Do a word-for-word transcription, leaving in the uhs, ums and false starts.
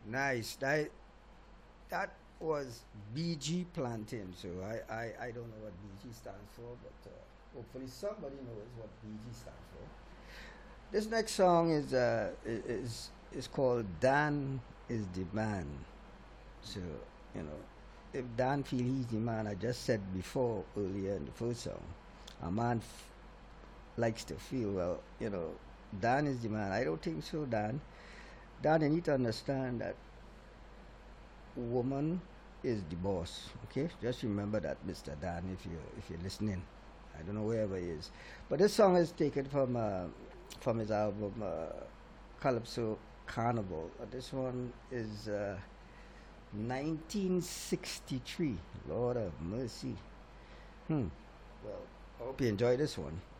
Nice. That that was B G Plantain. So I, I, I don't know what B G stands for, but uh, hopefully somebody knows what B G stands for. This next song is uh, i- is is called Dan is the Man. So you know, if Dan feel he's the man, I just said before earlier in the first song, a man f- likes to feel well. You know, Dan is the man. I don't think so, Dan. Dan, you need to understand that woman is the boss. Okay, just remember that, Mister Dan, if you if you're listening. I don't know wherever he is, but this song is taken from uh, from his album uh, Calypso Carnival. Uh, this one is uh, nineteen sixty-three. Lord of mercy. Hmm. Well, I hope you enjoy this one.